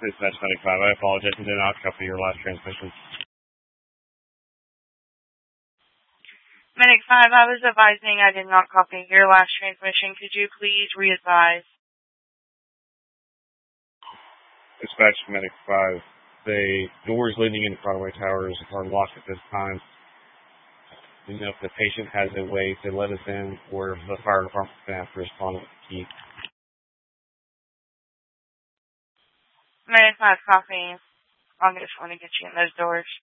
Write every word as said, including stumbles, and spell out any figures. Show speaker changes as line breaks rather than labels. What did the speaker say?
Dispatch Medic five, I apologize. I did not copy your last transmission.
Medic five, I was advising I did not copy your last transmission. Could you please re-advise?
Dispatch Medic five, the doors leading into Broadway Towers are locked at this time. Do you know if the patient has a way to let us in, or if the fire department can have to respond with the key?
Medic five, copy. I'll just want to get you in those doors.